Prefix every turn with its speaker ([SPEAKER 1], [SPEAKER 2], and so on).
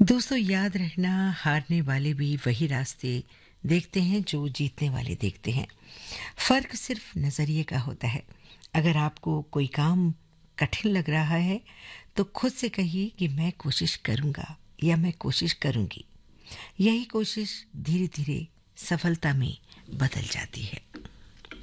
[SPEAKER 1] दोस्तों याद रखना, हारने वाले भी वही रास्ते देखते हैं जो जीतने वाले देखते हैं। फ़र्क सिर्फ नज़रिए का होता है। अगर आपको कोई काम कठिन लग रहा है तो खुद से कहिए कि मैं कोशिश करूँगा या मैं कोशिश करूँगी। यही कोशिश धीरे-धीरे सफलता में बदल जाती है।